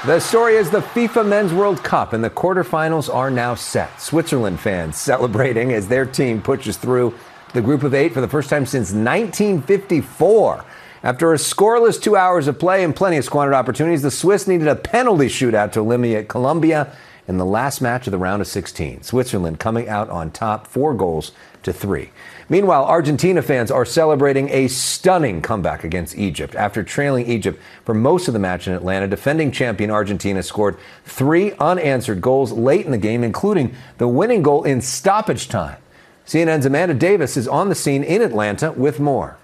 The story is the FIFA Men's World Cup, and the quarterfinals are now set. Switzerland fans celebrating as their team pushes through the group of 8 for the first time since 1954. After a scoreless 2 hours of play and plenty of squandered opportunities, the Swiss needed a penalty shootout to eliminate Colombia in the last match of the round of 16. Switzerland coming out on top 4-3. Meanwhile, Argentina fans are celebrating a stunning comeback against Egypt. After trailing Egypt for most of the match in Atlanta, defending champion Argentina scored 3 unanswered goals late in the game, including the winning goal in stoppage time. CNN's Amanda Davis is on the scene in Atlanta with more.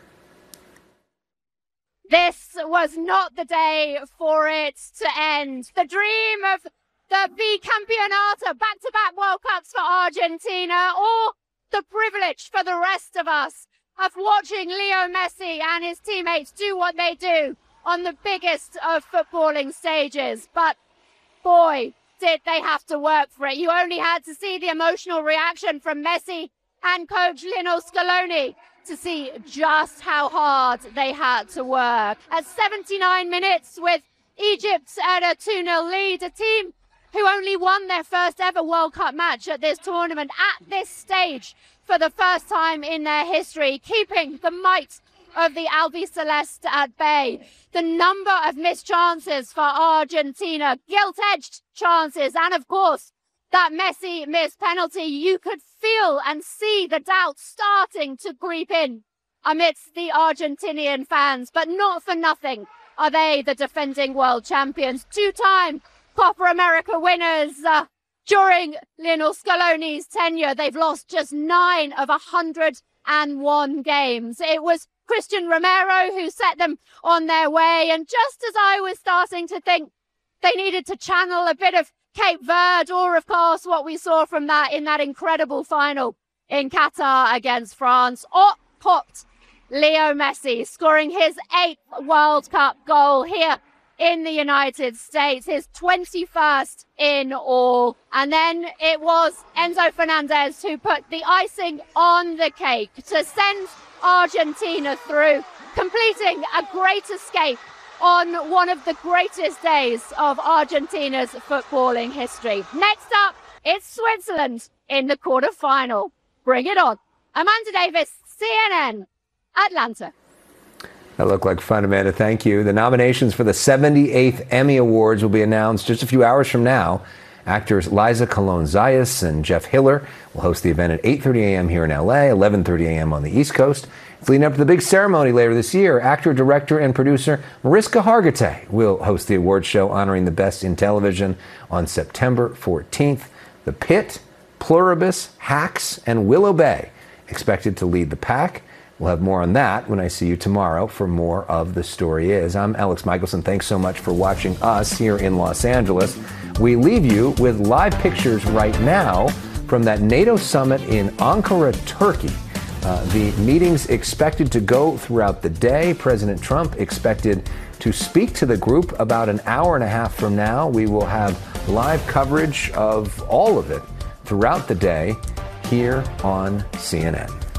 This was not the day for it to end. The dream of the Bicampeonato, back-to-back World Cups for Argentina, or the privilege for the rest of us of watching Leo Messi and his teammates do what they do on the biggest of footballing stages. But boy, did they have to work for it. You only had to see the emotional reaction from Messi and coach Lionel Scaloni to see just how hard they had to work. At 79 minutes, with Egypt at a 2-0 lead, a team who only won their first ever World Cup match at this tournament at this stage for the first time in their history, keeping the might of the Albiceleste at bay. The number of missed chances for Argentina, gilt-edged chances, and of course, that Messi missed penalty. You could feel and see the doubt starting to creep in amidst the Argentinian fans, but not for nothing are they the defending world champions, 2-time Copa America winners. During Lionel Scaloni's tenure, they've lost just 9 of 101 games. It was Christian Romero who set them on their way. And just as I was starting to think they needed to channel a bit of Cape Verde, or of course what we saw from that in that incredible final in Qatar against France, up popped Leo Messi, scoring his 8th World Cup goal here in the United States, his 21st in all. And then it was Enzo Fernandez who put the icing on the cake to send Argentina through, completing a great escape on one of the greatest days of Argentina's footballing history. Next up, it's Switzerland in the quarterfinal. Bring it on. Amanda Davis, CNN, Atlanta. That looked like fun, Amanda. Thank you. The nominations for the 78th Emmy Awards will be announced just a few hours from now. Actors Liza Colon-Zayas and Jeff Hiller will host the event at 8:30 a.m. here in L.A., 11:30 a.m. on the East Coast. It's leading up to the big ceremony later this year. Actor, director, and producer Mariska Hargitay will host the awards show honoring the best in television on September 14th. The Pit, Pluribus, Hacks, and Willow Bay expected to lead the pack. We'll have more on that when I see you tomorrow for more of The Story Is. I'm Alex Michelson. Thanks so much for watching us here in Los Angeles. We leave you with live pictures right now from that NATO summit in Ankara, Turkey. The meeting's expected to go throughout the day. President Trump expected to speak to the group about an hour and a half from now. We will have live coverage of all of it throughout the day here on CNN.